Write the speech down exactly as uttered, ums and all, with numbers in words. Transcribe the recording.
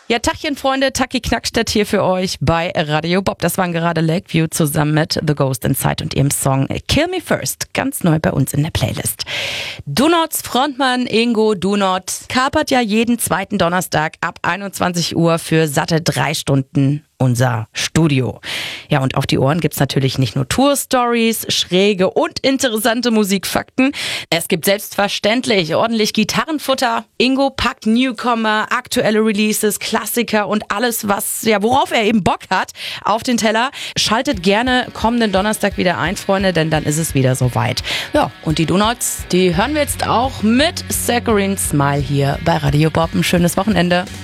Ja, Tachchen, Freunde, Taki Knackstedt hier für euch bei Radio Bob. Das waren gerade Lakeview zusammen mit The Ghost Inside und ihrem Song Kill Me First. Ganz neu bei uns in der Playlist. Donuts Frontmann Ingo Donut kapert ja jeden zweiten Donnerstag ab einundzwanzig Uhr für satte drei Stunden unser Studio. Ja, und auf die Ohren gibt's natürlich nicht nur Tour-Stories, schräge und interessante Musikfakten. Es gibt selbstverständlich ordentlich Gitarrenfutter. Ingo packt Newcomer, aktuelle Releases, Klassiker und alles, was, ja, worauf er eben Bock hat, auf den Teller. Schaltet gerne kommenden Donnerstag wieder ein, Freunde, denn dann ist es wieder soweit. Ja, und die Donuts, die hören wir jetzt auch mit Saccharine Smile hier bei Radio Bob. Ein schönes Wochenende.